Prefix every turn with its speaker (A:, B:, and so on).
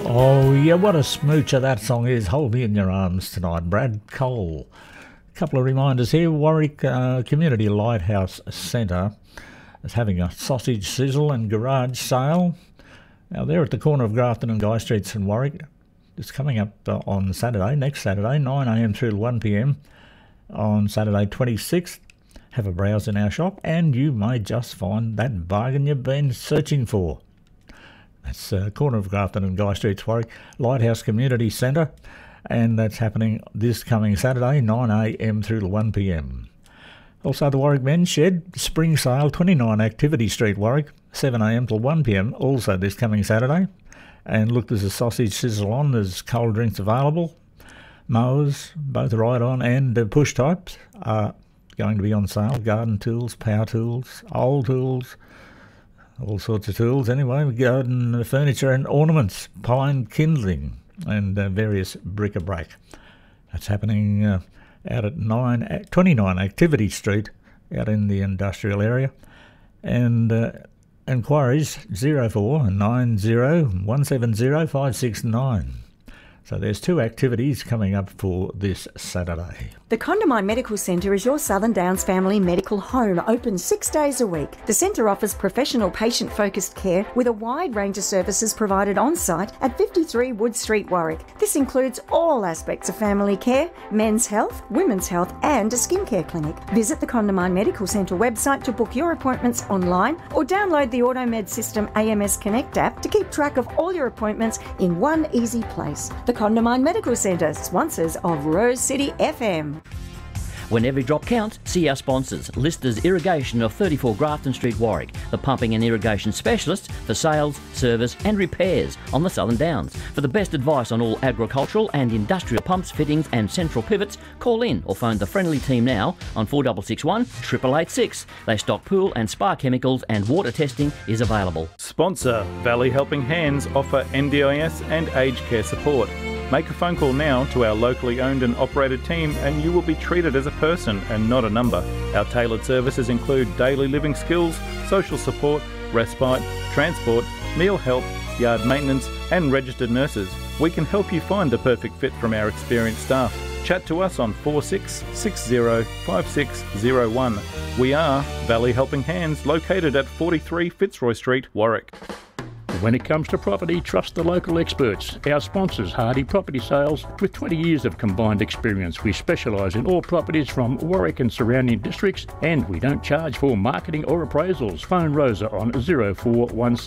A: Oh, yeah, what a smoocher that song is. Hold Me in Your Arms Tonight, Brad Cole. A couple of reminders here. Warwick Community Lighthouse Centre is having a sausage sizzle and garage sale. Now, they're at the corner of Grafton and Guy Streets in Warwick. It's coming up on Saturday, next Saturday, 9am through to 1pm on Saturday 26th. Have a browse in our shop and you may just find that bargain you've been searching for. That's corner of Grafton and Guy Streets, Warwick, Lighthouse Community Centre, and that's happening this coming Saturday, 9am through to 1pm. Also, the Warwick Men's Shed Spring Sale, 29 Activity Street, Warwick, 7am till 1pm, also this coming Saturday. And look, there's a sausage sizzle on, there's cold drinks available, mowers, both ride-on and push types are going to be on sale, garden tools, power tools, old tools, all sorts of tools anyway, garden furniture and ornaments, pine kindling and various bric-a-brac. That's happening out at 29 Activity Street out in the industrial area. And enquiries 0490 170 569. So there's two activities coming up for this Saturday.
B: The Condamine Medical Centre is your Southern Downs family medical home, open 6 days a week. The centre offers professional patient-focused care with a wide range of services provided on-site at 53 Wood Street, Warwick. This includes all aspects of family care, men's health, women's health and a skincare clinic. Visit the Condamine Medical Centre website to book your appointments online or download the AutoMed System AMS Connect app to keep track of all your appointments in one easy place. The Condamine Medical Centre, sponsors of Rose City FM.
C: When every drop counts, see our sponsors. Listers Irrigation of 34 Grafton Street, Warwick, the pumping and irrigation specialist for sales, service and repairs on the Southern Downs. For the best advice on all agricultural and industrial pumps, fittings and central pivots, call in or phone the friendly team now on 4661 8886. They stock pool and spa chemicals and water testing is available.
D: Sponsor Valley Helping Hands offer NDIS and aged care support. Make a phone call now to our locally owned and operated team and you will be treated as a person and not a number. Our tailored services include daily living skills, social support, respite, transport, meal help, yard maintenance and registered nurses. We can help you find the perfect fit from our experienced staff. Chat to us on 4660 5601. We are Valley Helping Hands, located at 43 Fitzroy Street, Warwick.
E: When it comes to property, trust the local experts. Our sponsors, Hardy Property Sales, with 20 years of combined experience. We specialise in all properties from Warwick and surrounding districts, and we don't charge for marketing or appraisals. Phone Rosa on 0416